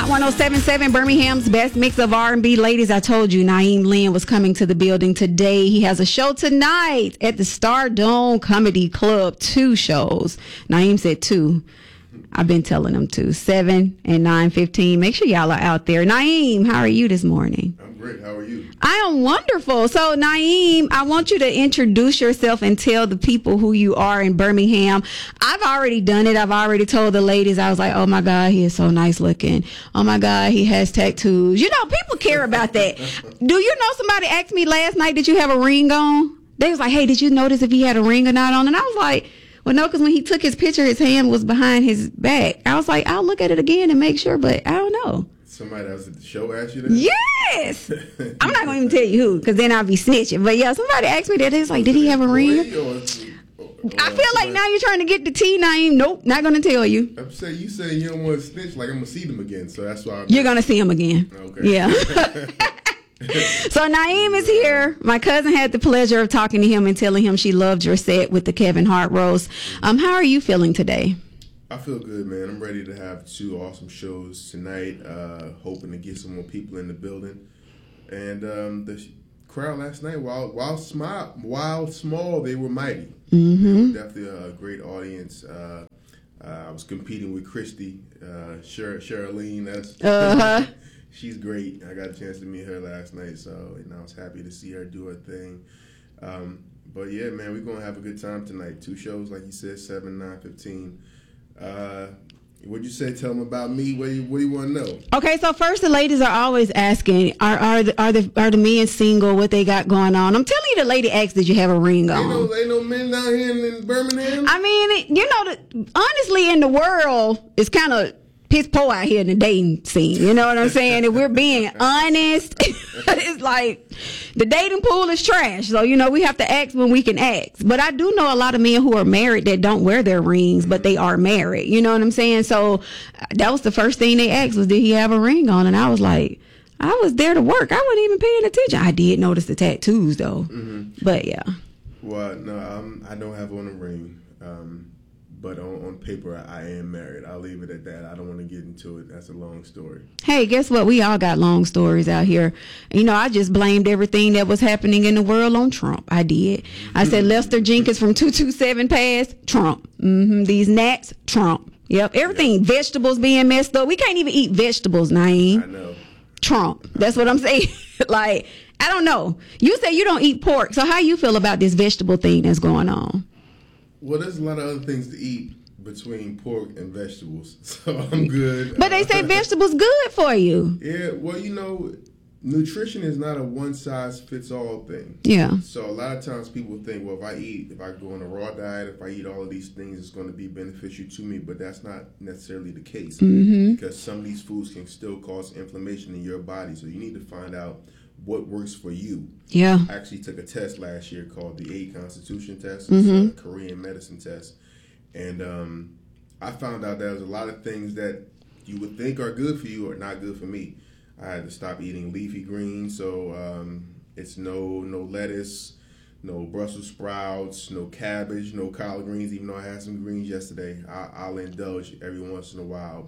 Hot 107.7, Birmingham's best mix of R&B. Ladies, I told you Naeem Lynn was coming to the building today. He has a show tonight at the Stardome Comedy Club. 2 shows. Naeem said 2. I've been telling him 2. 7 and 9:15. Make sure y'all are out there. Naeem, how are you this morning? I'm great. How are you? I am wonderful. So, Naeem, I want you to introduce yourself and tell the people who you are in Birmingham. I've already done it. I've already told the ladies. I was like, oh, my God, he is so nice looking. Oh, my God, he has tattoos. You know, people care about that. Do you know somebody asked me last night, did you have a ring on? They was like, hey, did you notice if he had a ring or not on? And I was like, well, no, because when he took his picture, his hand was behind his back. I was like, I'll look at it again and make sure, but I don't know. Somebody else at the show asked you that? Yes. I'm not going to even tell you who, because then I'll be snitching. But yeah, somebody asked me that. It's like, did he have a ring? I feel like now you're trying to get the tea, Naeem. Nope, not going to tell you. I'm saying, you saying you don't want to snitch, like I'm going to see them again. So that's why you're going to see him again. Okay. Yeah. So Naeem is here. My cousin had the pleasure of talking to him and telling him she loved your set with the Kevin Hart roast. How are you feeling today? I feel good, man. I'm ready to have 2 awesome shows tonight. Hoping to get some more people in the building. And the crowd last night, while small, they were mighty. Mm-hmm. They were definitely a great audience. I was competing with Christy, Sherilyn. That's she's great. I got a chance to meet her last night, so I was happy to see her do her thing. But yeah, man, we're gonna have a good time tonight. 2 shows, like you said, 7, 9, 15. What'd you say? Tell them about me. What do you want to know? Okay, so first, the ladies are always asking, are the men single? What they got going on? I'm telling you, the lady asked, did you have a ring on? Ain't no men down here in Birmingham. I mean, honestly, in the world, it's kind of piss poor out here in the dating scene. You know what I'm saying? If we're being honest, it's like the dating pool is trash. So, we have to ask when we can ask. But I do know a lot of men who are married that don't wear their rings, but they are married. You know what I'm saying? So that was the first thing they asked was, did he have a ring on? And I was like, I was there to work. I wasn't even paying attention. I did notice the tattoos, though. Mm-hmm. But, yeah. Well, no, I don't have on a ring. But on paper, I am married. I'll leave it at that. I don't want to get into it. That's a long story. Hey, guess what? We all got long stories out here. I just blamed everything that was happening in the world on Trump. I did. I said Lester Jenkins from 227 passed, Trump. These gnats, Trump. Yep, everything. Yep. Vegetables being messed up. We can't even eat vegetables, Naeem. I know. Trump. That's what I'm saying. Like, I don't know. You say you don't eat pork. So how you feel about this vegetable thing that's going on? Well, there's a lot of other things to eat between pork and vegetables, so I'm good. But they say vegetables good for you. Yeah, well, nutrition is not a one-size-fits-all thing. Yeah. So a lot of times people think, well, if I go on a raw diet, if I eat all of these things, it's going to be beneficial to me, but that's not necessarily the case. Mm-hmm. Because some of these foods can still cause inflammation in your body, so you need to find out what works for you. Yeah. I actually took a test last year called the 8 Constitution test. It's a Korean medicine test. And I found out there's a lot of things that you would think are good for you are not good for me. I had to stop eating leafy greens, so it's no lettuce, no Brussels sprouts, no cabbage, no collard greens, even though I had some greens yesterday. I'll indulge every once in a while.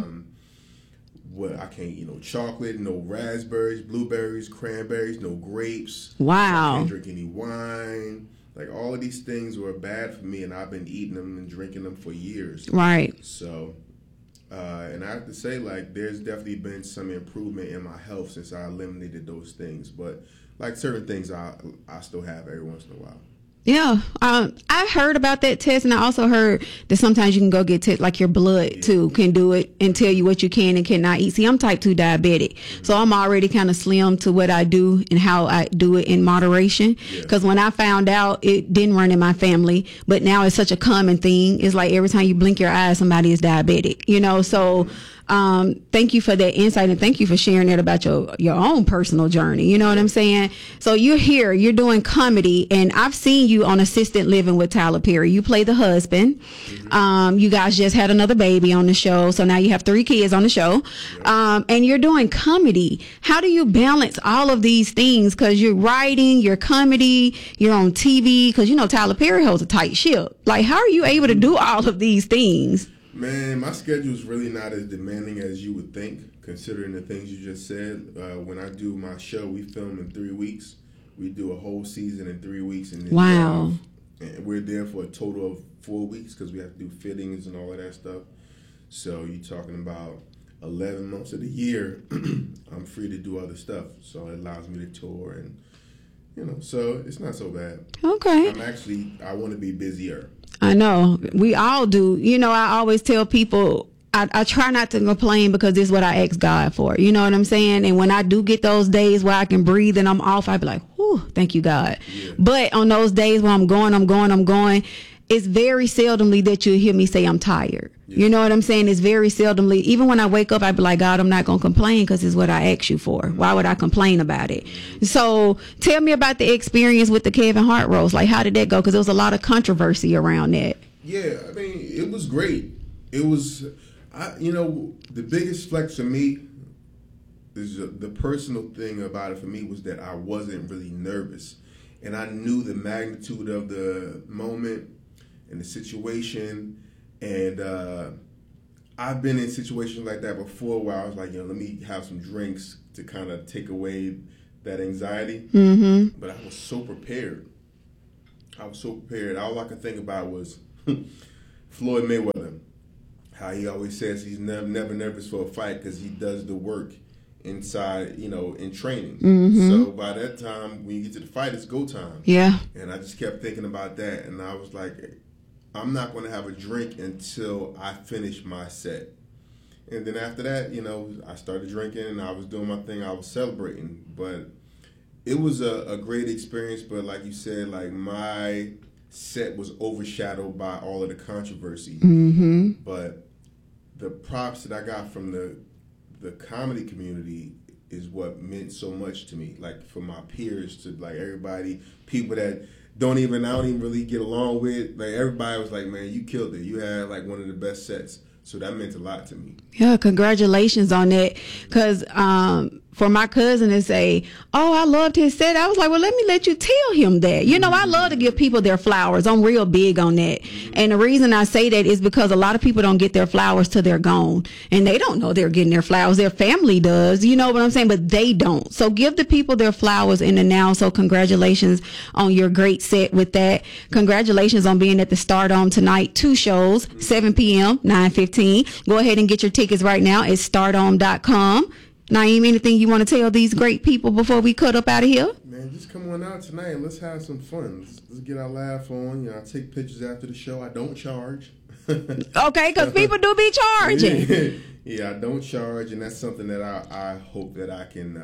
But I can't eat no chocolate, no raspberries, blueberries, cranberries, no grapes. Wow. I can't drink any wine. Like, all of these things were bad for me, and I've been eating them and drinking them for years. Right. So, and I have to say, like, there's definitely been some improvement in my health since I eliminated those things. But, like, certain things I still have every once in a while. Yeah, I heard about that test, and I also heard that sometimes you can go get tests, like your blood too can do it and tell you what you can and cannot eat. See, I'm type 2 diabetic, so I'm already kind of slim to what I do and how I do it in moderation. Because when I found out, it didn't run in my family, but now it's such a common thing. It's like every time you blink your eyes, somebody is diabetic, so thank you for that insight, and thank you for sharing that about your own personal journey. You know what I'm saying? So you're here, you're doing comedy, and I've seen you on Assisted Living with Tyler Perry. You play the husband. You guys just had another baby on the show, so now you have 3 kids on the show. And you're doing comedy. How do you balance all of these things? Because you're writing, you're comedy, you're on TV, because Tyler Perry holds a tight ship. Like, how are you able to do all of these things? Man, my schedule is really not as demanding as you would think, considering the things you just said. When I do my show, we film in 3 weeks. We do a whole season in 3 weeks. And then wow. And we're there for a total of 4 weeks because we have to do fittings and all of that stuff. So you're talking about 11 months of the year, I'm free to do other stuff. So it allows me to tour and, so it's not so bad. Okay. I want to be busier. I know. We all do. I always tell people, I try not to complain because this is what I ask God for. You know what I'm saying? And when I do get those days where I can breathe and I'm off, I be like, whew, thank you, God. Yeah. But on those days when I'm going, it's very seldomly that you'll hear me say I'm tired. Yeah. You know what I'm saying? It's very seldomly. Even when I wake up, I be like, God, I'm not going to complain because it's what I asked you for. Why would I complain about it? So tell me about the experience with the Kevin Hart roast. Like, how did that go? Because there was a lot of controversy around that. Yeah, I mean, it was great. It was, the biggest flex for me is the personal thing about it for me was that I wasn't really nervous. And I knew the magnitude of the moment and the situation, and I've been in situations like that before where I was like, let me have some drinks to kind of take away that anxiety. Mm-hmm. But I was so prepared. All I could think about was Floyd Mayweather, how he always says he's never nervous for a fight because he does the work inside, in training. Mm-hmm. So by that time, when you get to the fight, it's go time. Yeah. And I just kept thinking about that, and I was like, I'm not going to have a drink until I finish my set. And then after that, I started drinking and I was doing my thing. I was celebrating. But it was a great experience. But like you said, like my set was overshadowed by all of the controversy. Mm-hmm. But the props that I got from the comedy community is what meant so much to me. Like for my peers, to like everybody, people that I don't even really get along with. Like everybody was like, man, you killed it. You had like one of the best sets. So that meant a lot to me. Yeah, congratulations on that. Because for my cousin to say, oh, I loved his set, I was like, well, let me let you tell him that. I love to give people their flowers. I'm real big on that. And the reason I say that is because a lot of people don't get their flowers till they're gone. And they don't know they're getting their flowers. Their family does. You know what I'm saying? But they don't. So give the people their flowers in the now. So congratulations on your great set with that. Congratulations on being at the Stardome tonight. 2 shows, 7 p.m., 9:15. Go ahead and get your tickets right now at stardome.com. Naeem, anything you want to tell these great people before we cut up out of here? Man, just come on out tonight and let's have some fun. Let's get our laugh on. I take pictures after the show. I don't charge. Okay, because people do be charging. Yeah, I don't charge, and that's something that I hope that I can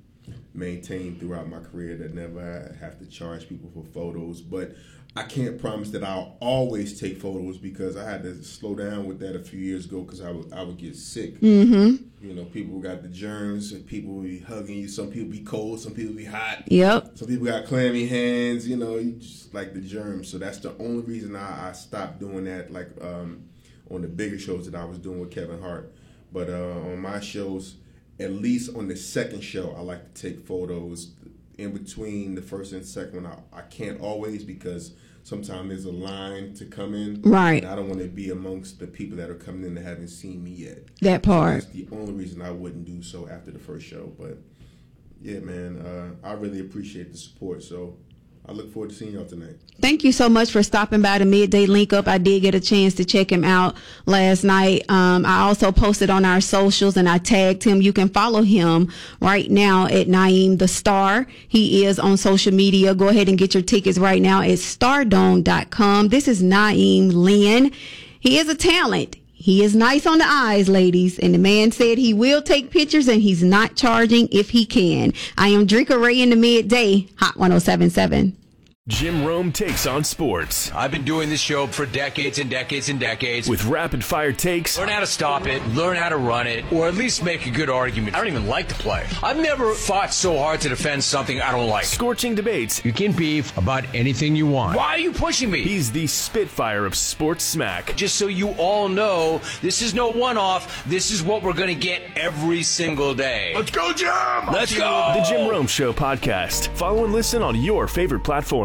maintain throughout my career, that never have to charge people for photos. But I can't promise that I'll always take photos because I had to slow down with that a few years ago because I would get sick. Mm-hmm. People got the germs. People will be hugging you. Some people be cold. Some people be hot. Yep. Some people got clammy hands. You just like the germs. So that's the only reason I stopped doing that. Like on the bigger shows that I was doing with Kevin Hart, but on my shows, at least on the second show, I like to take photos. In between the first and second one, I can't always because sometimes there's a line to come in. Right. And I don't want to be amongst the people that are coming in that haven't seen me yet. That part. So that's the only reason I wouldn't do so after the first show. But yeah, man, I really appreciate the support. So I look forward to seeing y'all tonight. Thank you so much for stopping by the Midday Link Up. I did get a chance to check him out last night. I also posted on our socials and I tagged him. You can follow him right now at Naeem the Star. He is on social media. Go ahead and get your tickets right now at stardome.com. This is Naeem Lynn. He is a talent. He is nice on the eyes, ladies. And the man said he will take pictures and he's not charging if he can. I am Drinker Ray in the Midday, Hot 107.7. Jim Rome takes on sports. I've been doing this show for decades and decades and decades. With rapid-fire takes. Learn how to stop it, learn how to run it, or at least make a good argument. I don't even like to play. I've never fought so hard to defend something I don't like. Scorching debates. You can beef about anything you want. Why are you pushing me? He's the Spitfire of sports smack. Just so you all know, this is no one-off. This is what we're going to get every single day. Let's go, Jim! Let's go! The Jim Rome Show podcast. Follow and listen on your favorite platform.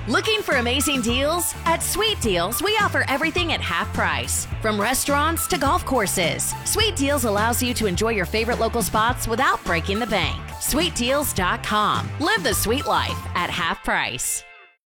Looking for amazing deals? At Sweet Deals, we offer everything at half price. From restaurants to golf courses, Sweet Deals allows you to enjoy your favorite local spots without breaking the bank. SweetDeals.com. Live the sweet life at half price.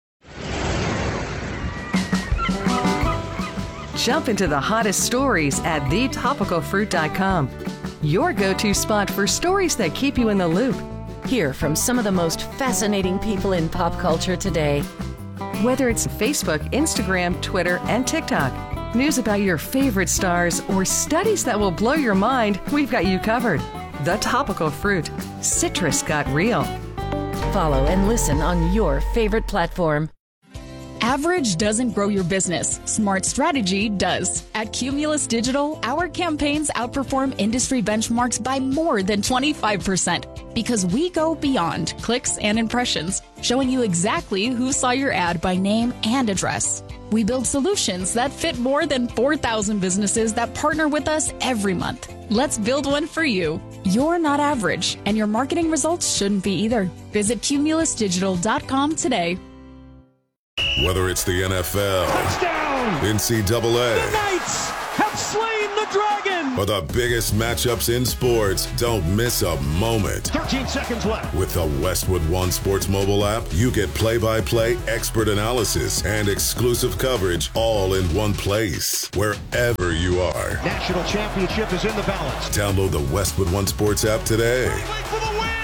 Jump into the hottest stories at thetopicalfruit.com. Your go-to spot for stories that keep you in the loop. Hear from some of the most fascinating people in pop culture today. Whether it's Facebook, Instagram, Twitter, and TikTok, news about your favorite stars, or studies that will blow your mind, we've got you covered. The Topical Fruit. Citrus got real. Follow and listen on your favorite platform. Average doesn't grow your business. Smart strategy does. At Cumulus Digital, our campaigns outperform industry benchmarks by more than 25% because we go beyond clicks and impressions, showing you exactly who saw your ad by name and address. We build solutions that fit more than 4,000 businesses that partner with us every month. Let's build one for you. You're not average, and your marketing results shouldn't be either. Visit cumulusdigital.com today. Whether it's the NFL, touchdown, NCAA, the Knights have slain the dragon, or the biggest matchups in sports, don't miss a moment. 13 seconds left. With the Westwood One Sports mobile app, you get play-by-play expert analysis and exclusive coverage all in one place, wherever you are. National championship is in the balance. Download the Westwood One Sports app today. For the win.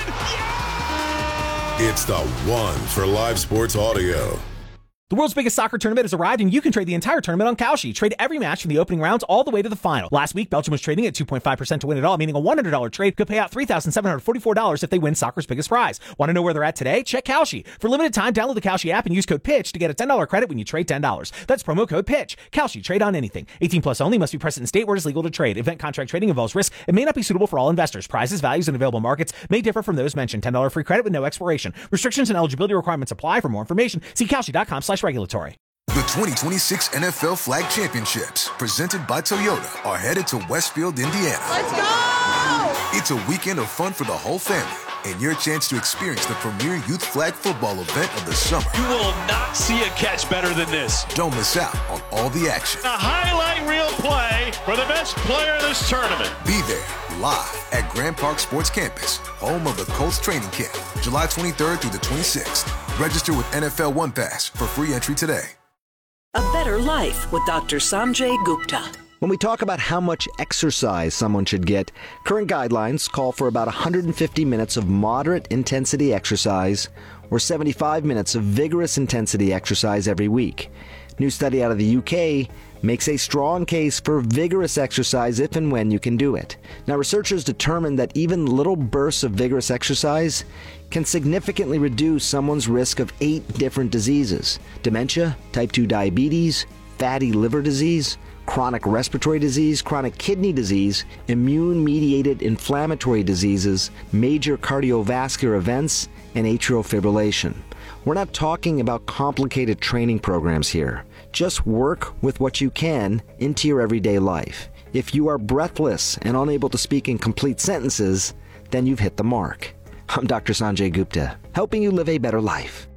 Yeah! It's the one for live sports audio. The world's biggest soccer tournament has arrived, and you can trade the entire tournament on Kalshi. Trade every match from the opening rounds all the way to the final. Last week, Belgium was trading at 2.5% to win it all, meaning a $100 trade could pay out $3,744 if they win soccer's biggest prize. Want to know where they're at today? Check Kalshi. For limited time, download the Kalshi app and use code PITCH to get a $10 credit when you trade $10. That's promo code PITCH. Kalshi. Trade on anything. 18 plus only. Must be present in state where it is legal to trade. Event contract trading involves risk. It may not be suitable for all investors. Prizes, values, and available markets may differ from those mentioned. $10 free credit with no expiration. Restrictions and eligibility requirements apply. For more information, see Kalshi.com/regulatory. The 2026 NFL Flag Championships, presented by Toyota, are headed to Westfield, Indiana. Let's go! It's a weekend of fun for the whole family and your chance to experience the premier youth flag football event of the summer. You will not see a catch better than this. Don't miss out on all the action. A highlight reel play for the best player of this tournament. Be there live at Grand Park Sports Campus, home of the Colts training camp, July 23rd through the 26th. Register with NFL One Pass for free entry today. A better life with Dr. Sanjay Gupta. When we talk about how much exercise someone should get, current guidelines call for about 150 minutes of moderate intensity exercise or 75 minutes of vigorous intensity exercise every week. New study out of the UK makes a strong case for vigorous exercise if and when you can do it. Now, researchers determined that even little bursts of vigorous exercise can significantly reduce someone's risk of 8 different diseases: dementia, type 2 diabetes, fatty liver disease, chronic respiratory disease, chronic kidney disease, immune-mediated inflammatory diseases, major cardiovascular events, and atrial fibrillation. We're not talking about complicated training programs here. Just work with what you can into your everyday life. If you are breathless and unable to speak in complete sentences, then you've hit the mark. I'm Dr. Sanjay Gupta, helping you live a better life.